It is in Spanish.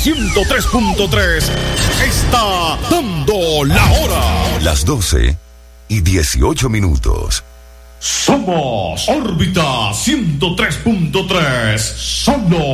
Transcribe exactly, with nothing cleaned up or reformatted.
ciento tres punto tres está dando la hora. Las doce y dieciocho minutos. Somos Órbita ciento tres punto tres. Solo